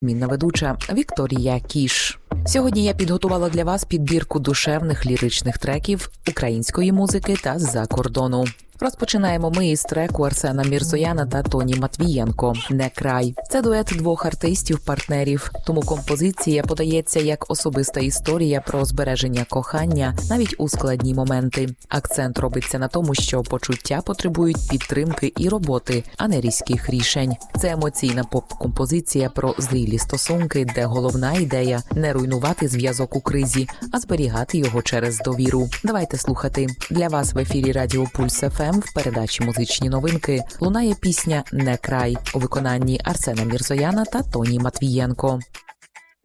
Мінна ведуча Вікторія Кіш. Сьогодні я підготувала для вас підбірку душевних ліричних треків української музики та з-за кордону. Розпочинаємо ми із треку Арсена Мірзояна та Тоні Матвієнко «Не край». Це дует двох артистів-партнерів, тому композиція подається як особиста історія про збереження кохання навіть у складні моменти. Акцент робиться на тому, що почуття потребують підтримки і роботи, а не різких рішень. Це емоційна поп-композиція про зрілі стосунки, де головна ідея – не руйнувати зв'язок у кризі, а зберігати його через довіру. Давайте слухати. Для вас в ефірі Радіо Пульс ФМ в передачі «Музичні новинки» лунає пісня «Не край» у виконанні Арсена Мірзояна та Тоні Матвієнко.